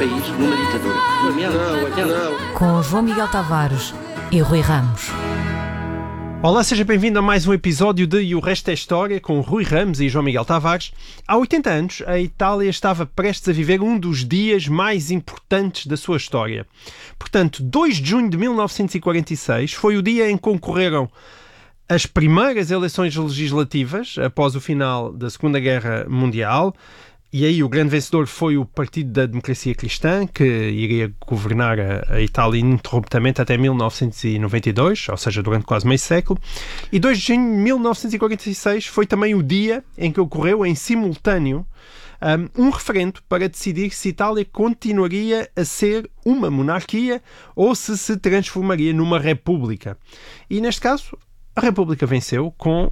país numa ditadura. Com João Miguel Tavares e Rui Ramos. Olá, seja bem-vindo a mais um episódio de E o Resto é História, com Rui Ramos e João Miguel Tavares. Há 80 anos, a Itália estava prestes a viver um dos dias mais importantes da sua história. Portanto, 2 de junho de 1946 foi o dia em que concorreram as primeiras eleições legislativas após o final da Segunda Guerra Mundial. E aí o grande vencedor foi o Partido da Democracia Cristã, que iria governar a Itália ininterruptamente até 1992, ou seja, durante quase meio século. E 2 de junho de 1946 foi também o dia em que ocorreu em simultâneo um referendo para decidir se Itália continuaria a ser uma monarquia ou se transformaria numa república. E neste caso, a República venceu com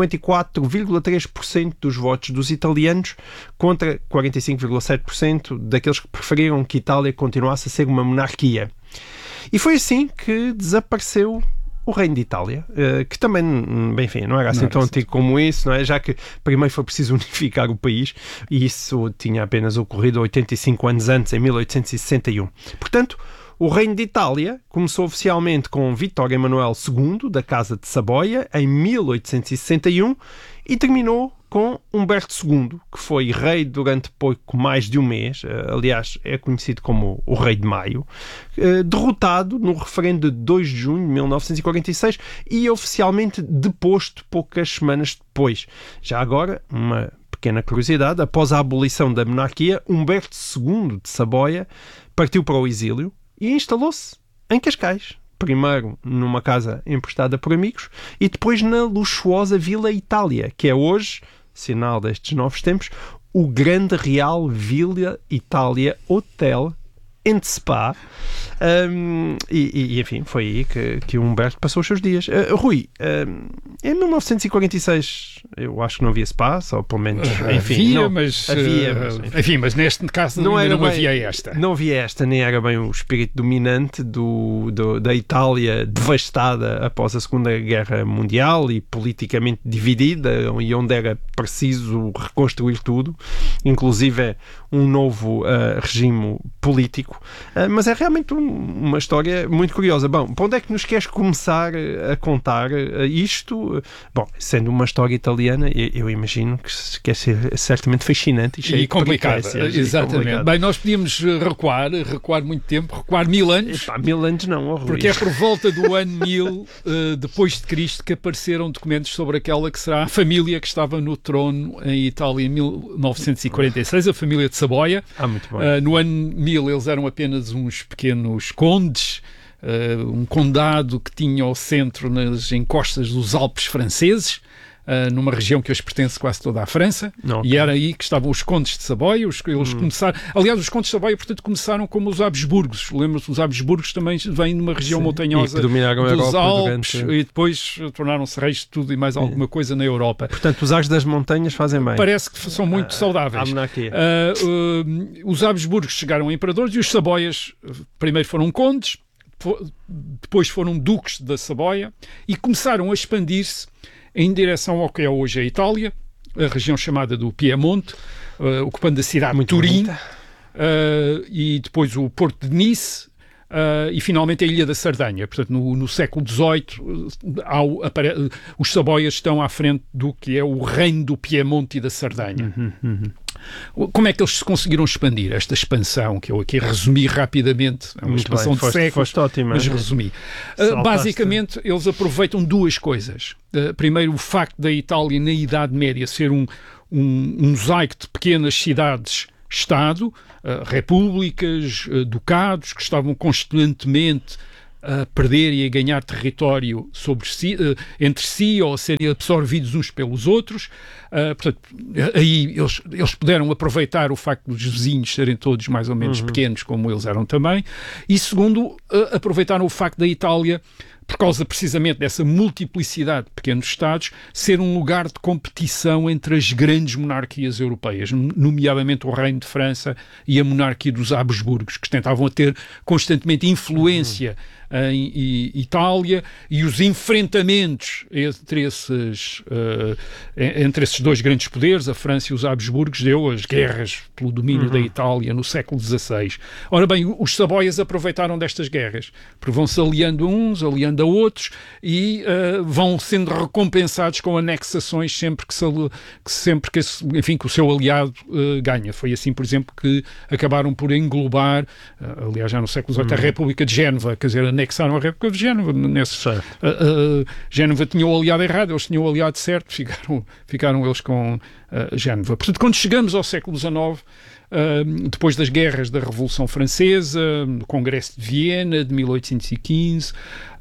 54,3% dos votos dos italianos contra 45,7% daqueles que preferiram que a Itália continuasse a ser uma monarquia. E foi assim que desapareceu o Reino de Itália, que também, bem, enfim, não era assim tão antigo como isso, não é? Já que primeiro foi preciso unificar o país e isso tinha apenas ocorrido 85 anos antes, em 1861. Portanto, o Reino de Itália começou oficialmente com Vittorio Emanuele II, da Casa de Saboia, em 1861, e terminou com Humberto II, que foi rei durante pouco mais de um mês, aliás, é conhecido como o Rei de Maio, derrotado no referendo de 2 de junho de 1946 e oficialmente deposto poucas semanas depois. Já agora, uma pequena curiosidade, após a abolição da monarquia, Humberto II de Saboia partiu para o exílio e instalou-se em Cascais. Primeiro numa casa emprestada por amigos e depois na luxuosa Vila Itália, que é hoje, sinal destes novos tempos, o Grande Real Villa Itália Hotel and Spa. Enfim, foi aí que o Humberto passou os seus dias. Rui, em 1946 eu acho que não havia spa, ou pelo menos enfim, mas neste caso não havia esta. Não havia esta, nem era bem o espírito dominante da Itália devastada após a Segunda Guerra Mundial e politicamente dividida, e onde era preciso reconstruir tudo, inclusive um novo regime político. Mas é realmente uma história muito curiosa. Bom, para onde é que nos queres começar a contar isto? Bom, sendo uma história italiana, eu imagino que quer ser certamente fascinante e cheio de complicada. Exatamente. Bem, nós podíamos recuar muito tempo, recuar 1000 anos. 1000 anos não, Rui. Porque é por volta do ano 1000 depois de Cristo que apareceram documentos sobre aquela que será a família que estava no trono em Itália em 1946, a família de Saboia. Muito bem. No ano 1000 eles eram apenas uns pequenos condes, um condado que tinha ao centro nas encostas dos Alpes franceses, numa região que hoje pertence quase toda à França, e era aí que estavam os condes de Saboia. Eles começaram, aliás, os condes de Saboia, portanto, começaram como os Habsburgos. Lembra-se, os Habsburgos também vêm de uma região montanhosa dos Alpes e depois tornaram-se reis de tudo e mais alguma coisa na Europa. Portanto, os ares das montanhas fazem bem. Parece que são muito saudáveis. Os Habsburgos chegaram a imperadores e os Saboias primeiro foram condes, depois foram duques da Saboia e começaram a expandir-se em direção ao que é hoje a Itália, a região chamada do Piemonte, ocupando a cidade de Turim, e depois o Porto de Nice, e finalmente a Ilha da Sardanha. Portanto, no século XVIII, os Saboias estão à frente do que é o reino do Piemonte e da Sardanha. Como é que eles se conseguiram expandir? Esta expansão, que eu aqui resumi rapidamente, é uma expansão de séculos, mas resumi. Basicamente, eles aproveitam duas coisas. Primeiro, o facto da Itália, na Idade Média, ser um mosaico de pequenas cidades-Estado, repúblicas, ducados, que estavam constantemente a perder e a ganhar território entre si ou a serem absorvidos uns pelos outros. Portanto, aí eles puderam aproveitar o facto dos vizinhos serem todos mais ou menos pequenos, como eles eram também. E segundo, aproveitaram o facto da Itália, por causa precisamente dessa multiplicidade de pequenos Estados, ser um lugar de competição entre as grandes monarquias europeias, nomeadamente o Reino de França e a monarquia dos Habsburgos, que tentavam ter constantemente influência em Itália, e os enfrentamentos entre esses dois grandes poderes, a França e os Habsburgos, deu as guerras pelo domínio da Itália no século XVI. Ora bem, os Saboias aproveitaram destas guerras, porque vão-se aliando a uns, aliando a outros, e vão sendo recompensados com anexações sempre que o seu aliado ganha. Foi assim, por exemplo, que acabaram por englobar, aliás, já no século XVIII, a República de Génova, quer dizer, anexaram a República de Génova. Génova tinha o aliado errado, eles tinham o aliado certo, ficaram eles com Génova. Portanto, quando chegamos ao século XIX, depois das guerras da Revolução Francesa, do Congresso de Viena de 1815,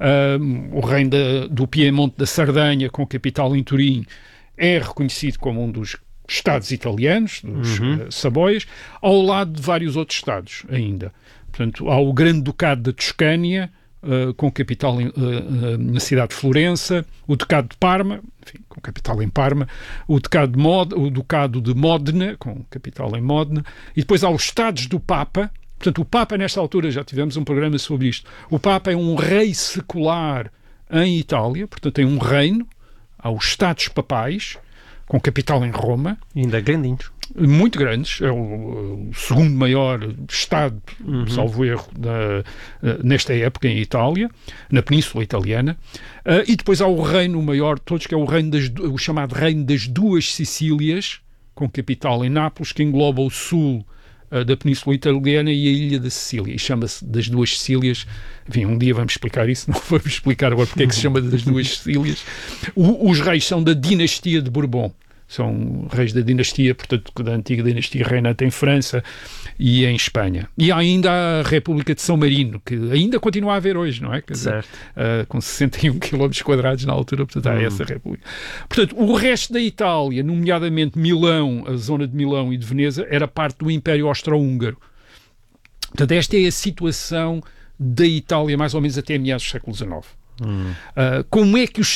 o reino do Piemonte da Sardanha, com capital em Turim, é reconhecido como um dos estados italianos, dos Saboias, ao lado de vários outros estados ainda. Portanto, há o Grande Ducado da Toscânia, com capital na cidade de Florença, o Ducado de Parma, enfim, com capital em Parma, o Ducado de Módena, com capital em Módena, e depois há os Estados do Papa. Portanto, o Papa, nesta altura, já tivemos um programa sobre isto, o Papa é um rei secular em Itália, portanto tem um reino, há os Estados Papais, com capital em Roma. Ainda grandinhos. Muito grandes, é o segundo maior Estado, salvo erro, nesta época em Itália, na Península Italiana, e depois há o reino maior de todos, que é o chamado Reino das Duas Sicílias, com capital em Nápoles, que engloba o sul da Península Italiana e a ilha da Sicília, e chama-se das Duas Sicílias. Enfim, um dia vamos explicar isso, não vamos explicar agora porque é que se chama das Duas Sicílias. Os reis são da dinastia de Bourbon. São reis da dinastia, portanto, da antiga dinastia reinante em França e em Espanha. E há ainda a República de São Marino, que ainda continua a haver hoje, não é? Quer dizer, com 61 km² na altura, portanto, há essa República. Portanto, o resto da Itália, nomeadamente Milão, a zona de Milão e de Veneza, era parte do Império Austro-Húngaro. Portanto, esta é a situação da Itália, mais ou menos até meados do século XIX. Como é que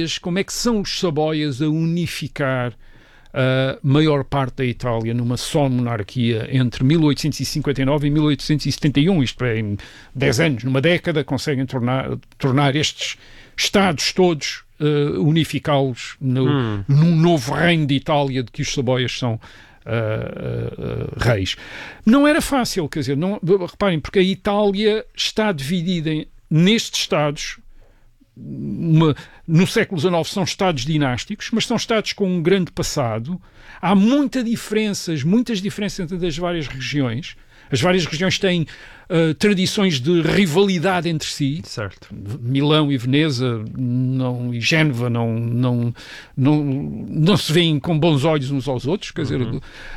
são os Saboias a unificar a maior parte da Itália numa só monarquia entre 1859 e 1871, isto é, em 10 anos, numa década, conseguem tornar estes Estados todos, unificá-los num novo reino de Itália de que os Saboias são reis. Não era fácil, quer dizer, reparem, porque a Itália está dividida nestes Estados. No século XIX são Estados dinásticos, mas são Estados com um grande passado. Há muitas diferenças entre as várias regiões. As várias regiões têm tradições de rivalidade entre si. Certo. Milão e Veneza e Génova não se veem com bons olhos uns aos outros. Quer dizer,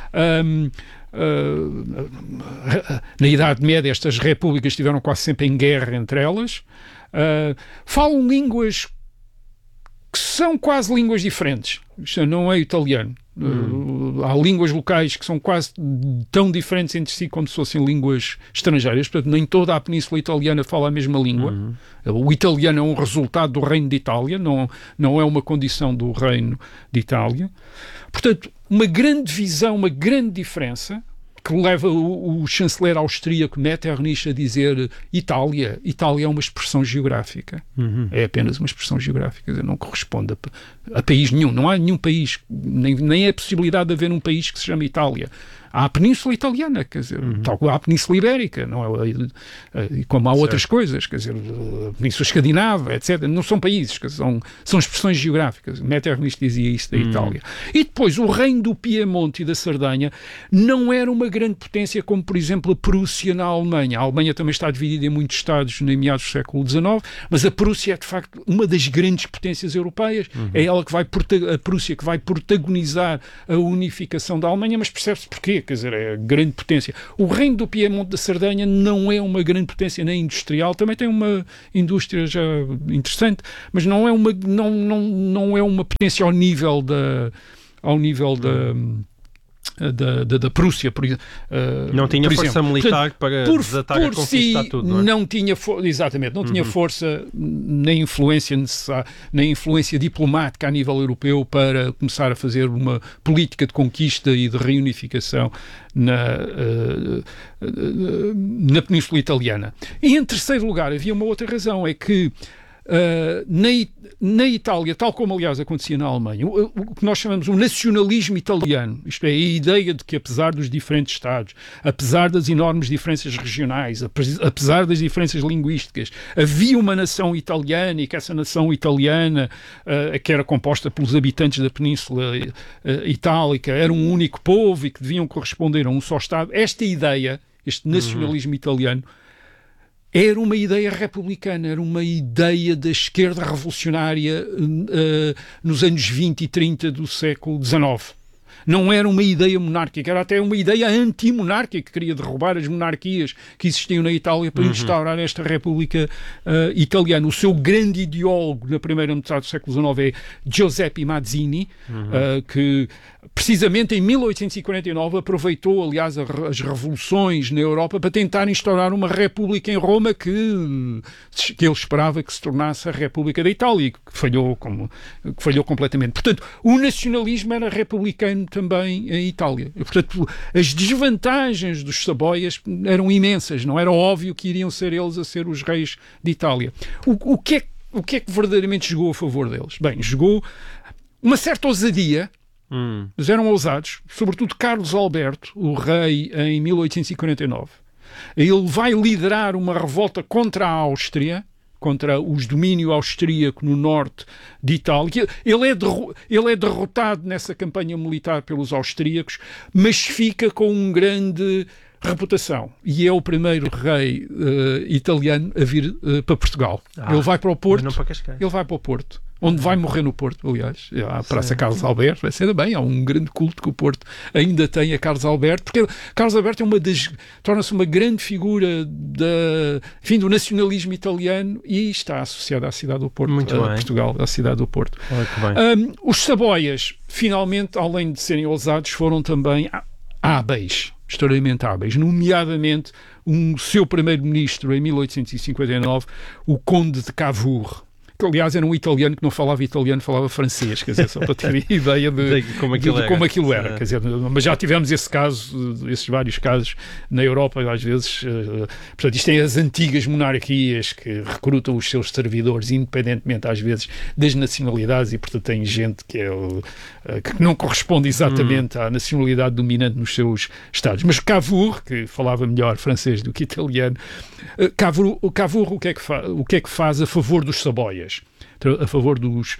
na Idade Média estas repúblicas estiveram quase sempre em guerra entre elas. Falam línguas que são quase línguas diferentes. Isto não é italiano. Há línguas locais que são quase tão diferentes entre si como se fossem línguas estrangeiras. Portanto, nem toda a Península Italiana fala a mesma língua. O italiano é um resultado do Reino de Itália, não é uma condição do Reino de Itália. Portanto, uma grande divisão, uma grande diferença, que leva o chanceler austríaco Metternich a dizer Itália é uma expressão geográfica. É apenas uma expressão geográfica, não corresponde a país nenhum. Não há nenhum país, nem é a possibilidade de haver um país que se chame Itália. Há a Península Italiana, quer dizer, tal como há a Península Ibérica, não é? Como há outras coisas, quer dizer, a Península Escandinava, etc. Não são países, são expressões geográficas. Metternich dizia isso da Itália. E depois, o reino do Piemonte e da Sardanha não era uma grande potência como, por exemplo, a Prússia na Alemanha. A Alemanha também está dividida em muitos estados em meados do século XIX, mas a Prússia é, de facto, uma das grandes potências europeias. É ela a Prússia que vai protagonizar a unificação da Alemanha, mas percebe-se porquê. Quer dizer, é a grande potência. O reino do Piemonte da Sardanha não é uma grande potência nem industrial, também tem uma indústria já interessante, mas não é da Prússia, não tinha por força exemplo. militar para desatar a conquistar tudo, não é? Não tinha exatamente, não tinha força nem influência nem influência diplomática a nível europeu para começar a fazer uma política de conquista e de reunificação na Península Italiana. E em terceiro lugar havia uma outra razão, é que na Itália, tal como aliás acontecia na Alemanha, o que nós chamamos o nacionalismo italiano, isto é, a ideia de que apesar dos diferentes Estados, apesar das enormes diferenças regionais, apesar das diferenças linguísticas, havia uma nação italiana e que essa nação italiana, que era composta pelos habitantes da Península Itálica, era um único povo e que deviam corresponder a um só Estado. Esta ideia, este nacionalismo italiano, era uma ideia republicana, era uma ideia da esquerda revolucionária nos anos 20 e 30 do século XIX. Não era uma ideia monárquica, era até uma ideia antimonárquica, que queria derrubar as monarquias que existiam na Itália para instaurar esta República Italiana. O seu grande ideólogo na primeira metade do século XIX é Giuseppe Mazzini, que precisamente em 1849 aproveitou, aliás, as revoluções na Europa para tentar instaurar uma república em Roma que ele esperava que se tornasse a República da Itália, que falhou completamente. Portanto, o nacionalismo era republicano também em Itália. Portanto, as desvantagens dos Saboias eram imensas. Não era óbvio que iriam ser eles a ser os reis de Itália. O que é que verdadeiramente jogou a favor deles? Bem, jogou uma certa ousadia. Eles eram ousados, sobretudo Carlos Alberto, o rei, em 1849. Ele vai liderar uma revolta contra a Áustria, contra os domínios austríaco no norte de Itália. Ele é derrotado nessa campanha militar pelos austríacos, mas fica com uma grande reputação. E é o primeiro rei italiano a vir para Portugal. Ele vai para o Porto. Ele vai para o Porto. Onde vai morrer no Porto, aliás. A Praça Carlos Alberto, vai ser bem, há um grande culto que o Porto ainda tem a Carlos Alberto, porque Carlos Alberto torna-se uma grande figura do nacionalismo italiano e está associado à cidade do Porto, Portugal, à cidade do Porto. Os Saboias, finalmente, além de serem ousados, foram também hábeis, extremamente hábeis, nomeadamente o seu primeiro-ministro em 1859, o Conde de Cavour, que aliás era um italiano que não falava italiano, falava francês, quer dizer, só para ter ideia de como aquilo era. Quer dizer, mas já tivemos esses vários casos na Europa, às vezes. Portanto, isto tem as antigas monarquias que recrutam os seus servidores, independentemente, às vezes, das nacionalidades, e portanto tem gente que não corresponde exatamente à nacionalidade dominante nos seus estados. Mas Cavour, que falava melhor francês do que italiano, Cavour o que é que faz a favor dos Saboias? A favor dos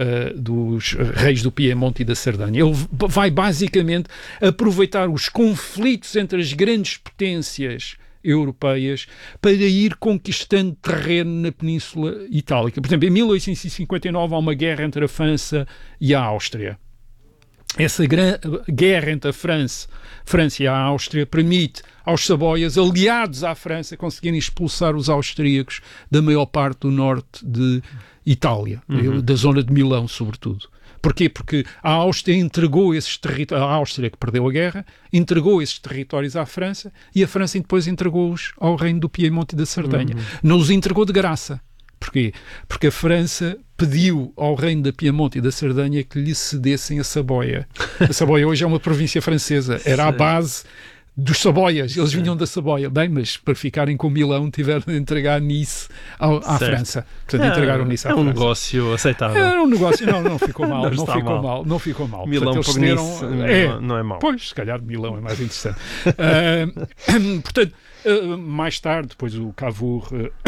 reis do Piemonte e da Sardanha. Ele vai basicamente aproveitar os conflitos entre as grandes potências europeias para ir conquistando terreno na Península Itálica. Por exemplo, em 1859 há uma guerra entre a França e a Áustria. Essa guerra entre a França e a Áustria permite aos Saboias, aliados à França, conseguirem expulsar os austríacos da maior parte do norte de Itália, da zona de Milão, sobretudo. Porquê? Porque a Áustria entregou esses territórios, a Áustria que perdeu a guerra, entregou esses territórios à França e a França depois entregou-os ao reino do Piemonte e da Sardanha. Não os entregou de graça. Porquê? Porque a França pediu ao reino da Piemonte e da Sardanha que lhe cedessem a Saboia. A Saboia hoje é uma província francesa. Era a base dos Saboias. Eles vinham da Saboia. Bem, mas para ficarem com Milão tiveram de entregar Nice à França. Portanto, entregaram Nice à França. É um negócio aceitável. Era um negócio, não ficou mal. Não ficou mal. Milão portanto, por Nice não é mau. Pois, se calhar Milão é mais interessante. Portanto, mais tarde, depois o Cavour...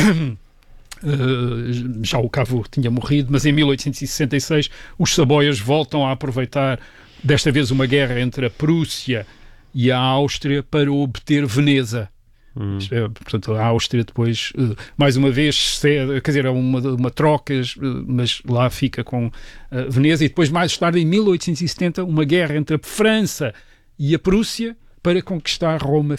já o Cavour tinha morrido, mas em 1866 os Saboias voltam a aproveitar, desta vez uma guerra entre a Prússia e a Áustria, para obter Veneza. Portanto, a Áustria depois, mais uma vez, quer dizer, é uma troca, mas lá fica com Veneza, e depois mais tarde, em 1870, uma guerra entre a França e a Prússia, para conquistar Roma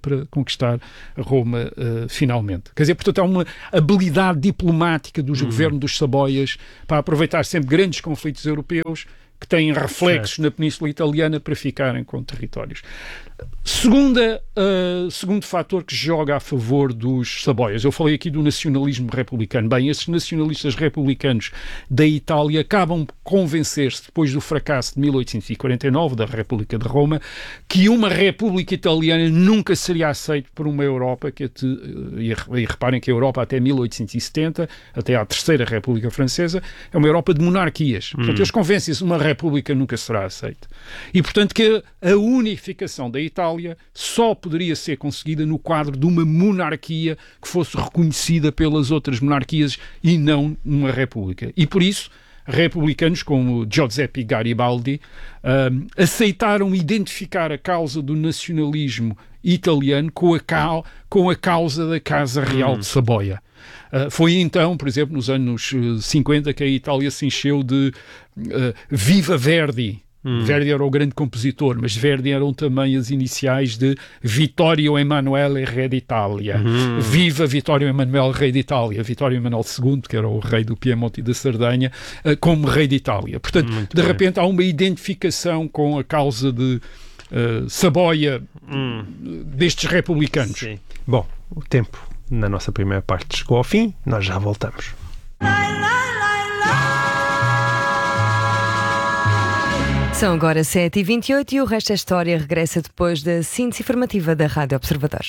finalmente. Quer dizer, portanto, há uma habilidade diplomática do governo dos Saboias para aproveitar sempre grandes conflitos europeus que têm reflexos na Península Italiana para ficarem com territórios. Segundo fator que joga a favor dos Saboias. Eu falei aqui do nacionalismo republicano. Bem, esses nacionalistas republicanos da Itália acabam por convencer-se, depois do fracasso de 1849, da República de Roma, que uma República Italiana nunca seria aceita por uma Europa e reparem que a Europa até 1870, até à Terceira República Francesa, é uma Europa de monarquias. Portanto, eles convencem-se que uma República nunca será aceita. E, portanto, que a unificação da Itália só poderia ser conseguida no quadro de uma monarquia que fosse reconhecida pelas outras monarquias e não uma república. E por isso, republicanos como Giuseppe Garibaldi aceitaram identificar a causa do nacionalismo italiano com a causa da Casa Real de Saboia. Foi então, por exemplo, nos anos 50 que a Itália se encheu de Viva Verdi. Verdi era o grande compositor, mas Verdi eram também as iniciais de Vittorio Emanuele, Re d'Italia. Viva Vittorio Emanuele, Rei de Itália. Vittorio Emanuele II, que era o rei do Piemonte e da Sardenha, como Rei de Itália. Portanto, de repente há uma identificação com a causa de Saboia destes republicanos. Sim. Bom, o tempo na nossa primeira parte chegou ao fim, nós já voltamos. São agora 7h28 e o resto da história regressa depois da síntese informativa da Rádio Observador.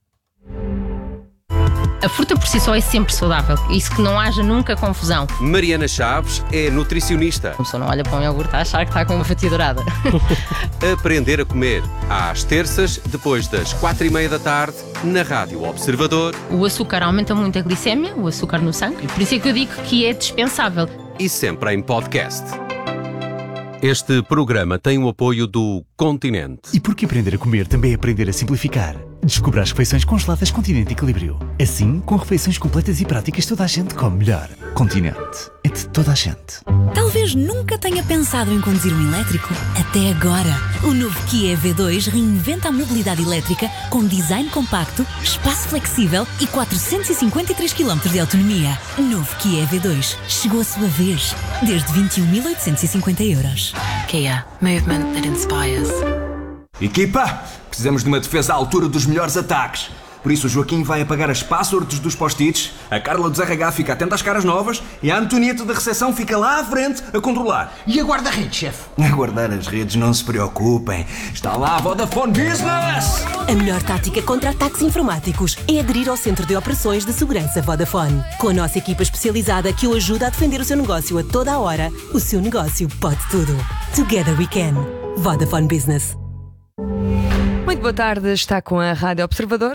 A fruta por si só é sempre saudável, isso que não haja nunca confusão. Mariana Chaves é nutricionista. A pessoa não olha para um iogurte a achar que está com uma fatia dourada. Aprender a comer, às terças, depois das 4:30 da tarde, na Rádio Observador. O açúcar aumenta muito a glicémia, o açúcar no sangue, por isso é que eu digo que é dispensável. E sempre em podcast. Este programa tem o apoio do Continente. E porque aprender a comer também é aprender a simplificar. Descubra as refeições congeladas Continente Equilíbrio. Assim, com refeições completas e práticas, toda a gente come melhor. Continente. É de toda a gente. Talvez nunca tenha pensado em conduzir um elétrico. Até agora. O novo Kia EV2 reinventa a mobilidade elétrica com design compacto, espaço flexível e 453 km de autonomia. Novo Kia EV2. Chegou a sua vez. Desde 21.850 euros. Kia. Movement that inspires. Equipa, precisamos de uma defesa à altura dos melhores ataques. Por isso o Joaquim vai apagar as passwords dos post-its, a Carla do RH fica atenta às caras novas e a Antonieta da recepção fica lá à frente a controlar. E a guarda-redes, chefe? A guardar as redes, não se preocupem. Está lá a Vodafone Business! A melhor tática contra ataques informáticos é aderir ao Centro de Operações de Segurança Vodafone. Com a nossa equipa especializada que o ajuda a defender o seu negócio a toda a hora, o seu negócio pode tudo. Together we can. Vodafone Business. Muito boa tarde, está com a Rádio Observador.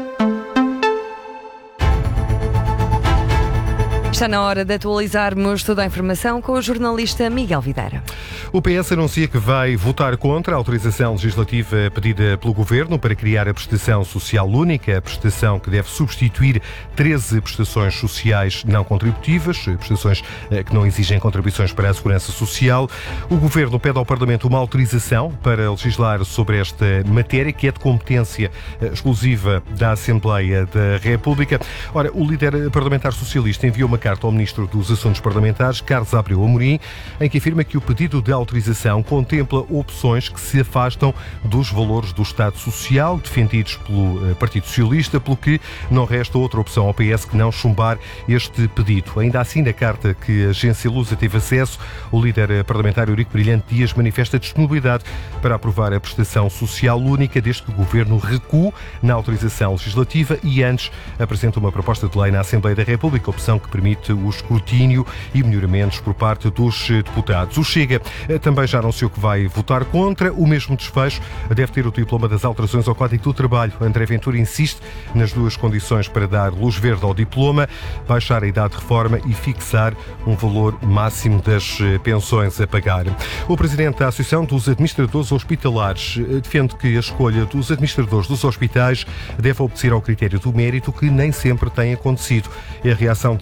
Está na hora de atualizarmos toda a informação com o jornalista Miguel Videira. O PS anuncia que vai votar contra a autorização legislativa pedida pelo Governo para criar a prestação social única, a prestação que deve substituir 13 prestações sociais não contributivas, prestações que não exigem contribuições para a segurança social. O Governo pede ao Parlamento uma autorização para legislar sobre esta matéria, que é de competência exclusiva da Assembleia da República. Ora, o líder parlamentar socialista enviou uma carta ao Ministro dos Assuntos Parlamentares, Carlos Abreu Amorim, em que afirma que o pedido de autorização contempla opções que se afastam dos valores do Estado Social defendidos pelo Partido Socialista, pelo que não resta outra opção ao PS que não chumbar este pedido. Ainda assim, na carta que a agência Lusa teve acesso, o líder parlamentar Eurico Brilhante Dias manifesta disponibilidade para aprovar a prestação social única, desde que o Governo recue na autorização legislativa e antes apresenta uma proposta de lei na Assembleia da República, opção que permite o escrutínio e melhoramentos por parte dos deputados. O Chega também já anunciou que vai votar contra. O mesmo desfecho deve ter o diploma das alterações ao Código do Trabalho. André Ventura insiste nas duas condições para dar luz verde ao diploma: baixar a idade de reforma e fixar um valor máximo das pensões a pagar. O presidente da Associação dos Administradores Hospitalares defende que a escolha dos administradores dos hospitais deve obedecer ao critério do mérito, que nem sempre tem acontecido. É a reação de Xavier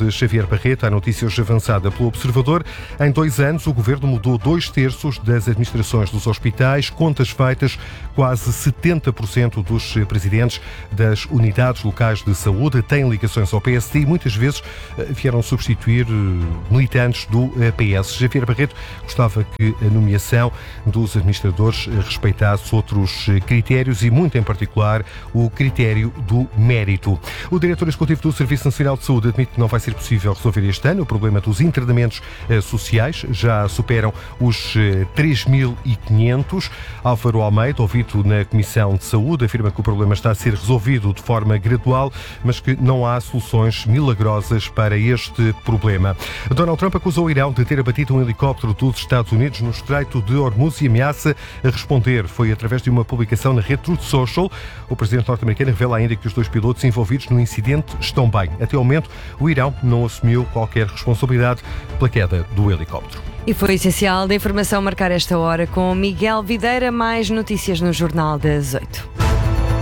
Javier Barreto, à notícia hoje avançada pelo Observador. Em 2 anos, o Governo mudou 2/3 das administrações dos hospitais. Contas feitas, quase 70% dos presidentes das unidades locais de saúde têm ligações ao PSD e muitas vezes vieram substituir militantes do PS. Javier Barreto gostava que a nomeação dos administradores respeitasse outros critérios e, muito em particular, o critério do mérito. O diretor executivo do Serviço Nacional de Saúde admite que não vai ser possível resolver este ano. O problema dos internamentos sociais já superam os 3.500. Álvaro Almeida, ouvido na Comissão de Saúde, afirma que o problema está a ser resolvido de forma gradual, mas que não há soluções milagrosas para este problema. Donald Trump acusou o Irão de ter abatido um helicóptero dos Estados Unidos no Estreito de Hormuz e ameaça a responder. Foi através de uma publicação na rede Truth Social. O presidente norte-americano revela ainda que os 2 pilotos envolvidos no incidente estão bem. Até ao momento, o Irão não assumiu qualquer responsabilidade pela queda do helicóptero. E foi essencial da informação marcar esta hora com Miguel Videira. Mais notícias no Jornal das 8.